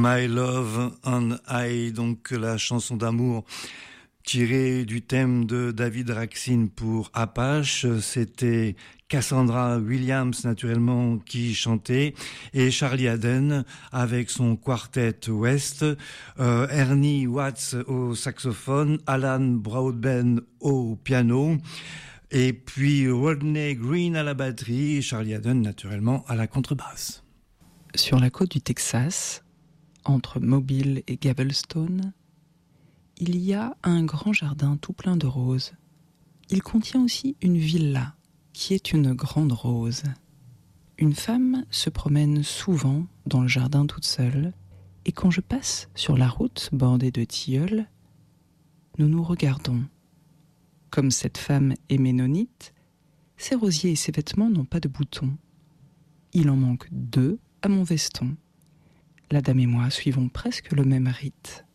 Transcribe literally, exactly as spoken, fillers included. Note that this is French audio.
My Love and I, donc la chanson d'amour tirée du thème de David Raksin pour Apache. C'était Cassandra Williams, naturellement, qui chantait, et Charlie Haden avec son quartet West, euh, Ernie Watts au saxophone, Alan Broadbent au piano, et puis Rodney Green à la batterie, et Charlie Haden, naturellement, à la contrebasse. Sur la côte du Texas, entre Mobile et Galveston, il y a un grand jardin tout plein de roses. Il contient aussi une villa qui est une grande rose. Une femme se promène souvent dans le jardin toute seule, et quand je passe sur la route bordée de tilleuls, nous nous regardons. Comme cette femme est ménonite, ses rosiers et ses vêtements n'ont pas de boutons. Il en manque deux à mon veston. La dame et moi suivons presque le même rite.